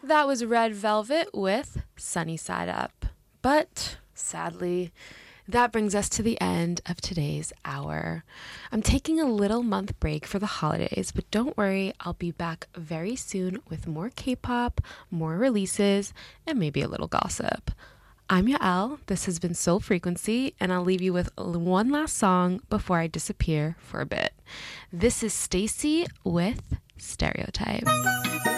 That was Red Velvet with Sunny Side Up. But sadly, that brings us to the end of today's hour. I'm taking a little month break for the holidays, but don't worry, I'll be back very soon with more K-pop, more releases, and maybe a little gossip. I'm Yael, this has been Soul Frequency, and I'll leave you with one last song before I disappear for a bit. This is Stacy with Stereotype.